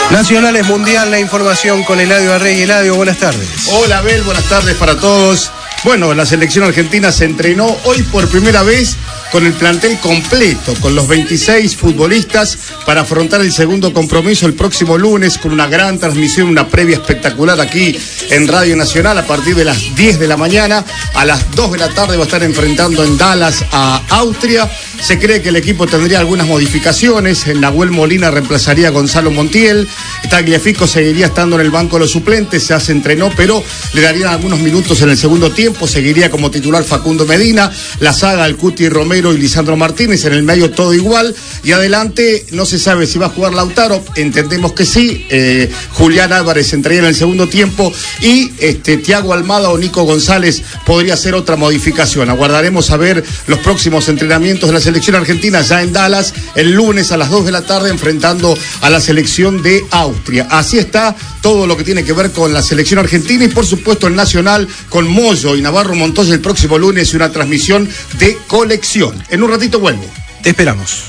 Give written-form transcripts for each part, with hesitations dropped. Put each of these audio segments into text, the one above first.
Nacionales Mundial, la información con Eladio Arrey. Eladio, buenas tardes. Hola, Abel, buenas tardes para todos. Bueno, la selección argentina se entrenó hoy por primera vez con el plantel completo, con los 26 futbolistas para afrontar el segundo compromiso el próximo lunes con una gran transmisión, una previa espectacular aquí en Radio Nacional a partir de las 10 de la mañana. A las 2 de la tarde va a estar enfrentando en Dallas a Austria. Se cree que el equipo tendría algunas modificaciones. Nahuel Molina reemplazaría a Gonzalo Montiel. Tagliafico seguiría estando en el banco de los suplentes. Ya se entrenó, pero le darían algunos minutos en el segundo tiempo. Seguiría como titular Facundo Medina. La saga, el Cuti Romero y Lisandro Martínez. En el medio todo igual. Y adelante no se sabe si va a jugar Lautaro. Entendemos que sí. Julián Álvarez entraría en el segundo tiempo. Y Thiago Almada o Nico González podría ser otra modificación. Aguardaremos a ver los próximos entrenamientos de la selección argentina ya en Dallas el lunes a las 2 de la tarde enfrentando a la selección de Austria. Así está todo lo que tiene que ver con la selección argentina y por supuesto el Nacional con Moyo y Navarro Montoya el próximo lunes y una transmisión de colección. En un ratito vuelvo. Te esperamos.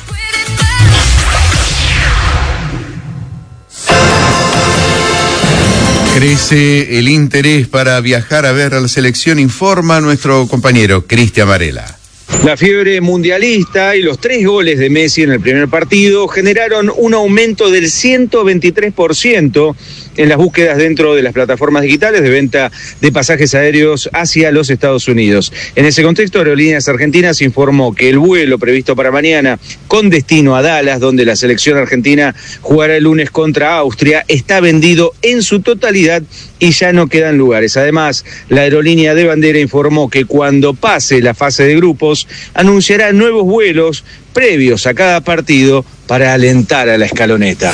Crece el interés para viajar a ver a la selección, informa nuestro compañero Cristian Varela. La fiebre mundialista y los 3 goles de Messi en el primer partido generaron un aumento del 123% en las búsquedas dentro de las plataformas digitales de venta de pasajes aéreos hacia los Estados Unidos. En ese contexto, Aerolíneas Argentinas informó que el vuelo previsto para mañana con destino a Dallas, donde la selección argentina jugará el lunes contra Austria, está vendido en su totalidad y ya no quedan lugares. Además, la aerolínea de bandera informó que cuando pase la fase de grupos, anunciará nuevos vuelos previos a cada partido para alentar a la escaloneta.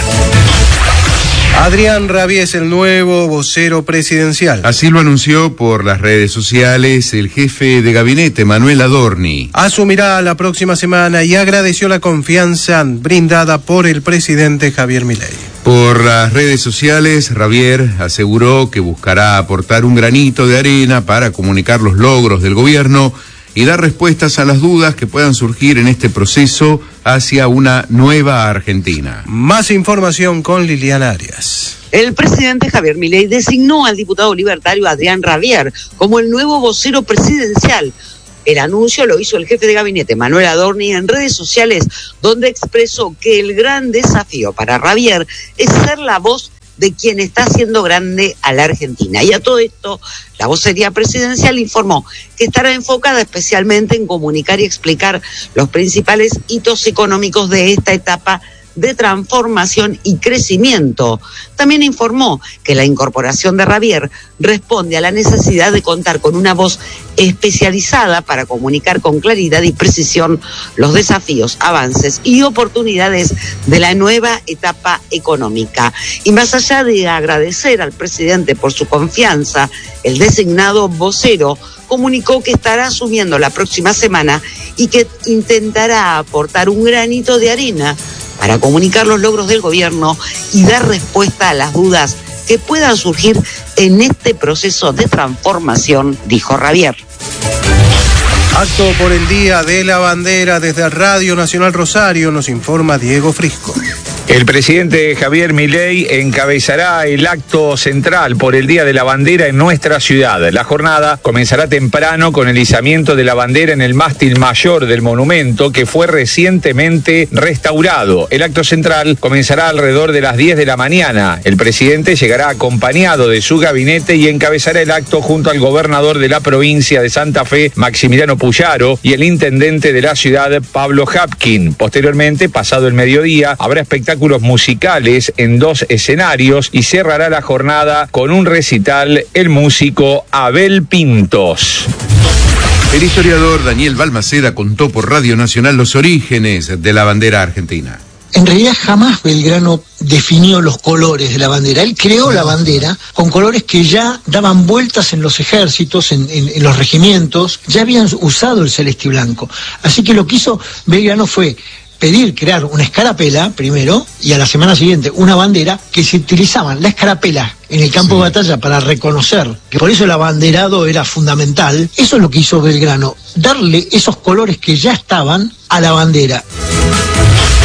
Adrián Rabier es el nuevo vocero presidencial. Así lo anunció por las redes sociales el jefe de gabinete, Manuel Adorni. Asumirá la próxima semana y agradeció la confianza brindada por el presidente Javier Milei. Por las redes sociales, Rabier aseguró que buscará aportar un granito de arena para comunicar los logros del gobierno y dar respuestas a las dudas que puedan surgir en este proceso hacia una nueva Argentina. Más información con Liliana Arias. El presidente Javier Milei designó al diputado libertario Adrián Rabier como el nuevo vocero presidencial. El anuncio lo hizo el jefe de gabinete, Manuel Adorni, en redes sociales, donde expresó que el gran desafío para Rabier es ser la voz de quien está haciendo grande a la Argentina. Y a todo esto, la vocería presidencial informó que estará enfocada especialmente en comunicar y explicar los principales hitos económicos de esta etapa de transformación y crecimiento. También informó que la incorporación de Rabier responde a la necesidad de contar con una voz especializada para comunicar con claridad y precisión los desafíos, avances y oportunidades de la nueva etapa económica. Y más allá de agradecer al presidente por su confianza, el designado vocero comunicó que estará asumiendo la próxima semana y que intentará aportar un granito de arena para comunicar los logros del gobierno y dar respuesta a las dudas que puedan surgir en este proceso de transformación, dijo Rabier. Acto por el Día de la Bandera desde Radio Nacional Rosario, nos informa Diego Frisco. El presidente Javier Milei encabezará el acto central por el Día de la Bandera en nuestra ciudad. La jornada comenzará temprano con el izamiento de la bandera en el mástil mayor del monumento que fue recientemente restaurado. El acto central comenzará alrededor de las 10 de la mañana. El presidente llegará acompañado de su gabinete y encabezará el acto junto al gobernador de la provincia de Santa Fe, Maximiliano Puyaro, y el intendente de la ciudad, Pablo Hapkin. Posteriormente, pasado el mediodía, habrá espectáculos musicales en 2 escenarios y cerrará la jornada con un recital el músico Abel Pintos. El historiador Daniel Balmaceda contó por Radio Nacional los orígenes de la bandera argentina. En realidad jamás Belgrano definió los colores de la bandera. Él creó la bandera con colores que ya daban vueltas en los ejércitos, en los regimientos, ya habían usado el celeste y blanco. Así que lo que hizo Belgrano fue crear una escarapela primero y a la semana siguiente una bandera que se utilizaban la escarapela en el campo de batalla para reconocer, que por eso el abanderado era fundamental. Eso es lo que hizo Belgrano, darle esos colores que ya estaban a la bandera.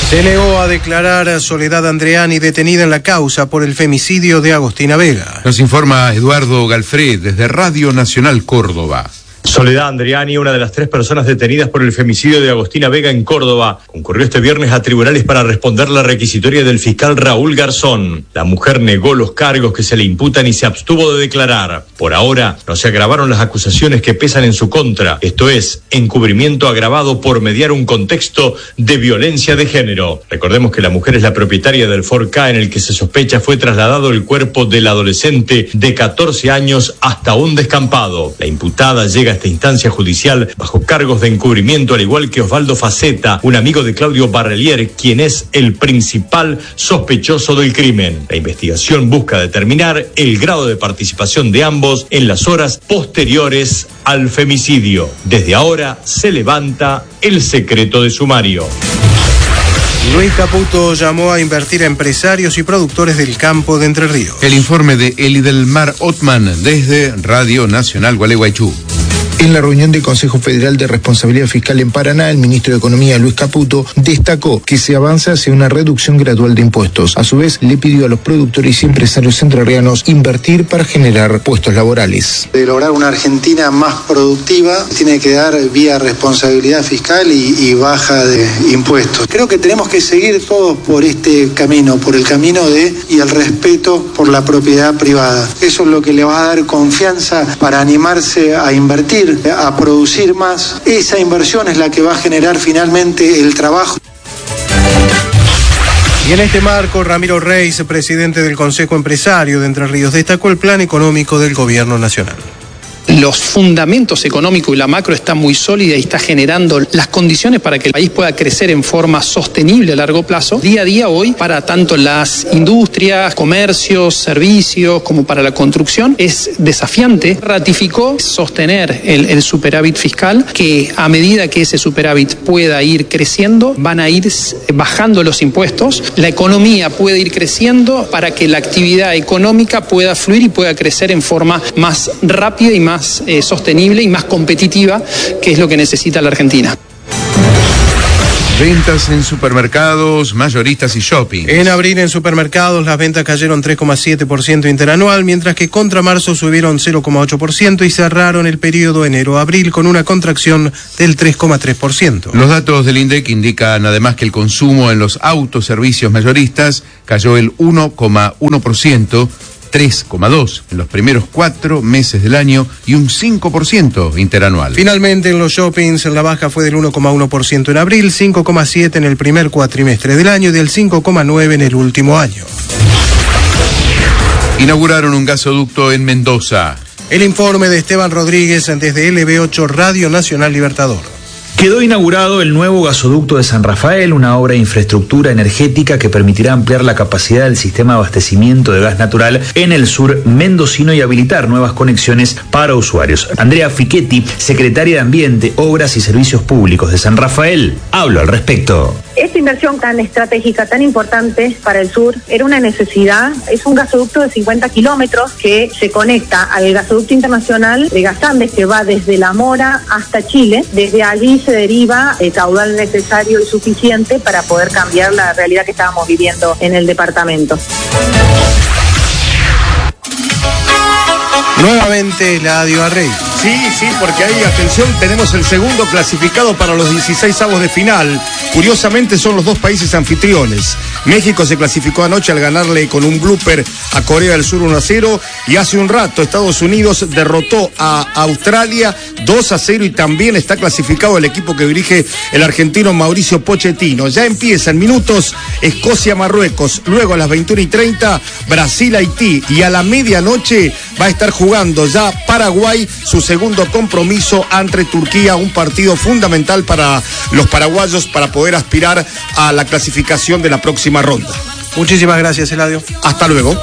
Se negó a declarar a Soledad Andreani detenida en la causa por el femicidio de Agostina Vega. Nos informa Eduardo Galfred desde Radio Nacional Córdoba. Soledad Andreani, una de las 3 personas detenidas por el femicidio de Agostina Vega en Córdoba, concurrió este viernes a tribunales para responder la requisitoria del fiscal Raúl Garzón. La mujer negó los cargos que se le imputan y se abstuvo de declarar. Por ahora, no se agravaron las acusaciones que pesan en su contra, esto es, encubrimiento agravado por mediar un contexto de violencia de género. Recordemos que la mujer es la propietaria del Ford Ka en el que se sospecha fue trasladado el cuerpo del adolescente de 14 años hasta un descampado. La imputada llega a esta instancia judicial bajo cargos de encubrimiento, al igual que Osvaldo Faceta, un amigo de Claudio Barrelier, quien es el principal sospechoso del crimen. La investigación busca determinar el grado de participación de ambos en las horas posteriores al femicidio. Desde ahora se levanta el secreto de sumario. Luis Caputo llamó a invertir a empresarios y productores del campo de Entre Ríos. El informe de Elidelmar Otman desde Radio Nacional Gualeguaychú. En la reunión del Consejo Federal de Responsabilidad Fiscal en Paraná, el ministro de Economía, Luis Caputo, destacó que se avanza hacia una reducción gradual de impuestos. A su vez, le pidió a los productores y empresarios entrerrianos invertir para generar puestos laborales. De lograr una Argentina más productiva, tiene que dar vía responsabilidad fiscal y baja de impuestos. Creo que tenemos que seguir todos por este camino, por el camino y el respeto por la propiedad privada. Eso es lo que le va a dar confianza para animarse a invertir, a producir más. Esa inversión es la que va a generar finalmente el trabajo. Y en este marco, Ramiro Reis, presidente del Consejo Empresario de Entre Ríos, destacó el plan económico del gobierno nacional. Los fundamentos económicos y la macro están muy sólidas y está generando las condiciones para que el país pueda crecer en forma sostenible a largo plazo. Día a día hoy, para tanto las industrias, comercios, servicios, como para la construcción, es desafiante. Ratificó sostener el superávit fiscal, que a medida que ese superávit pueda ir creciendo, van a ir bajando los impuestos, la economía puede ir creciendo para que la actividad económica pueda fluir y pueda crecer en forma más rápida y más sostenible y más competitiva, que es lo que necesita la Argentina. Ventas en supermercados, mayoristas y shopping. En abril en supermercados las ventas cayeron 3,7% interanual, mientras que contra marzo subieron 0,8% y cerraron el periodo enero-abril con una contracción del 3,3%. Los datos del INDEC indican además que el consumo en los autoservicios mayoristas cayó el 1,1%, 3,2% en los primeros 4 meses del año y un 5% interanual. Finalmente, en los shoppings, la baja fue del 1,1% en abril, 5,7% en el primer cuatrimestre del año y del 5,9% en el último año. Inauguraron un gasoducto en Mendoza. El informe de Esteban Rodríguez desde LB8 Radio Nacional Libertador. Quedó inaugurado el nuevo gasoducto de San Rafael, una obra de infraestructura energética que permitirá ampliar la capacidad del sistema de abastecimiento de gas natural en el sur mendocino y habilitar nuevas conexiones para usuarios. Andrea Fichetti, secretaria de Ambiente, Obras y Servicios Públicos de San Rafael, habló al respecto. Esta inversión tan estratégica, tan importante para el sur, era una necesidad. Es un gasoducto de 50 kilómetros que se conecta al gasoducto internacional de Gasandes, que va desde La Mora hasta Chile. Desde allí se deriva el caudal necesario y suficiente para poder cambiar la realidad que estábamos viviendo en el departamento. Nuevamente Eladio Arrey. Sí, porque ahí, atención, tenemos el segundo clasificado para los 16avos de final. Curiosamente son los dos países anfitriones. México se clasificó anoche al ganarle con un blooper a Corea del Sur 1-0 y hace un rato Estados Unidos derrotó a Australia 2-0 y también está clasificado el equipo que dirige el argentino Mauricio Pochettino. Ya empiezan minutos Escocia-Marruecos, luego a las 21:30 Brasil-Haití y a la medianoche va a estar jugando ya Paraguay su segundo compromiso ante Turquía, un partido fundamental para los paraguayos para poder aspirar a la clasificación de la próxima ronda. Muchísimas gracias, Eladio. Hasta luego.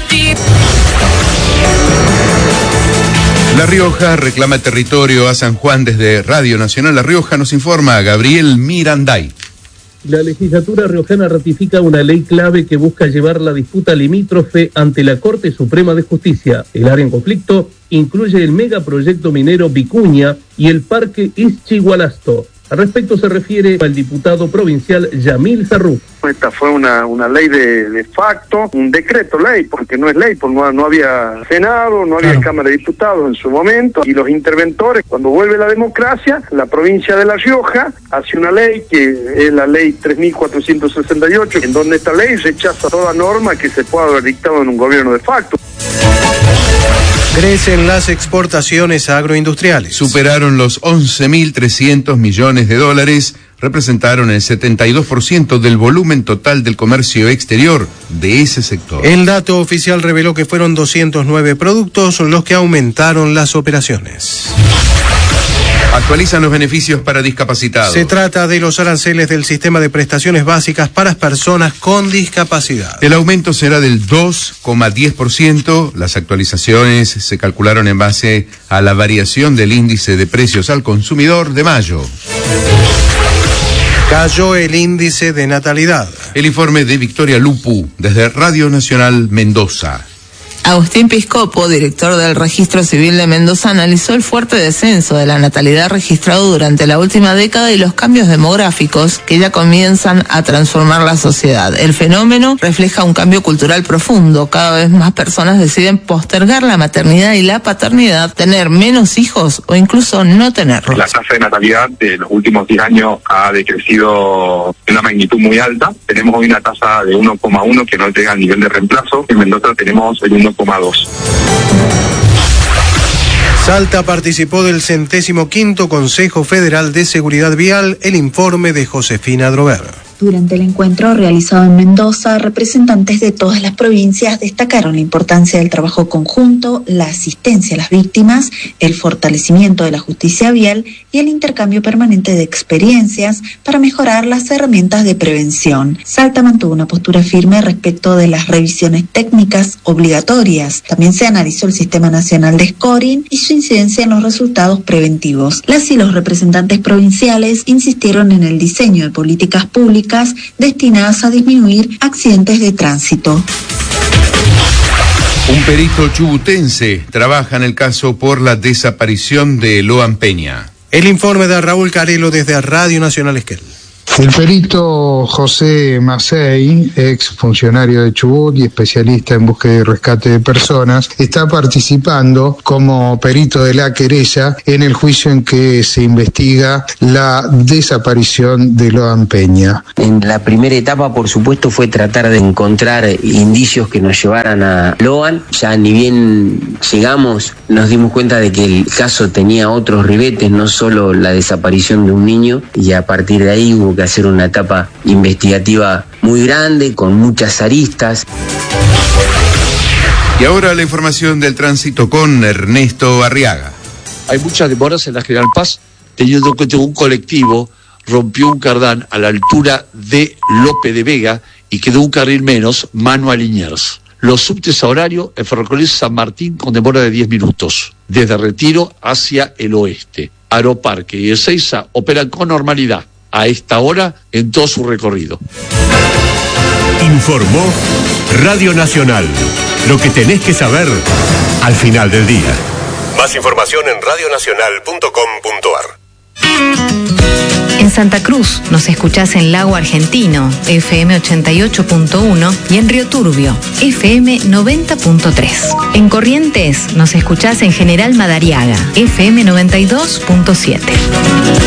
La Rioja reclama territorio a San Juan desde Radio Nacional La Rioja. Nos informa Gabriel Miranday. La legislatura riojana ratifica una ley clave que busca llevar la disputa limítrofe ante la Corte Suprema de Justicia. El área en conflicto incluye el megaproyecto minero Vicuña y el parque Ischigualasto. Al respecto se refiere al diputado provincial Yamil Zarrú. Esta fue una ley de facto, un decreto ley, porque no es ley, porque no había Senado, no había Cámara de Diputados en su momento, y los interventores, cuando vuelve la democracia, la provincia de La Rioja hace una ley que es la ley 3468, en donde esta ley rechaza toda norma que se pueda haber dictado en un gobierno de facto. Crecen las exportaciones agroindustriales. Superaron los 11.300 millones de dólares, representaron el 72% del volumen total del comercio exterior de ese sector. El dato oficial reveló que fueron 209 productos los que aumentaron las operaciones. Actualizan los beneficios para discapacitados. Se trata de los aranceles del sistema de prestaciones básicas para personas con discapacidad. El aumento será del 2,10%. Las actualizaciones se calcularon en base a la variación del índice de precios al consumidor de mayo. Cayó el índice de natalidad. El informe de Victoria Lupu, desde Radio Nacional Mendoza. Agustín Piscopo, director del Registro Civil de Mendoza, analizó el fuerte descenso de la natalidad registrado durante la última década y los cambios demográficos que ya comienzan a transformar la sociedad. El fenómeno refleja un cambio cultural profundo. Cada vez más personas deciden postergar la maternidad y la paternidad, tener menos hijos o incluso no tenerlos. La tasa de natalidad de los últimos 10 años ha decrecido en una magnitud muy alta. Tenemos hoy una tasa de 1,1 que no llega al nivel de reemplazo. En Mendoza tenemos el 1,2. Salta participó del 105º Consejo Federal de Seguridad Vial. El informe de Josefina Drover. Durante el encuentro realizado en Mendoza, representantes de todas las provincias destacaron la importancia del trabajo conjunto, la asistencia a las víctimas, el fortalecimiento de la justicia vial y el intercambio permanente de experiencias para mejorar las herramientas de prevención. Salta mantuvo una postura firme respecto de las revisiones técnicas obligatorias. También se analizó el Sistema Nacional de Scoring y su incidencia en los resultados preventivos. Las y los representantes provinciales insistieron en el diseño de políticas públicas destinadas a disminuir accidentes de tránsito. Un perito chubutense trabaja en el caso por la desaparición de Eloan Peña. El informe de Raúl Carelo desde Radio Nacional Esquel. El perito José Macei, ex funcionario de Chubut y especialista en búsqueda y rescate de personas, está participando como perito de la querella en el juicio en que se investiga la desaparición de Eloan Peña. En la primera etapa, por supuesto, fue tratar de encontrar indicios que nos llevaran a Eloan. Ya ni bien llegamos, nos dimos cuenta de que el caso tenía otros ribetes, no solo la desaparición de un niño, y a partir de ahí hubo que hacer una etapa investigativa muy grande, con muchas aristas. Y ahora la información del tránsito con Ernesto Arriaga. Hay muchas demoras en la General Paz, teniendo en cuenta que un colectivo rompió un cardán a la altura de Lope de Vega y quedó un carril menos, mano a Liniers. Los subtes a horario, el ferrocarril San Martín con demora de 10 minutos, desde Retiro hacia el oeste. Aeroparque y Ezeiza operan con normalidad a esta hora en todo su recorrido. Informó Radio Nacional. Lo que tenés que saber al final del día. Más información en radionacional.com.ar. En Santa Cruz nos escuchás en Lago Argentino, FM 88.1 y en Río Turbio, FM 90.3. En Corrientes nos escuchás en General Madariaga, FM 92.7.